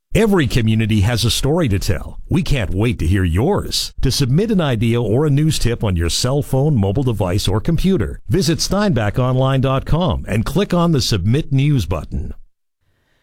Every community has a story to tell. We can't wait to hear yours. To submit an idea or a news tip on your cell phone, mobile device, or computer, visit steinbachonline.com and click on the Submit News button.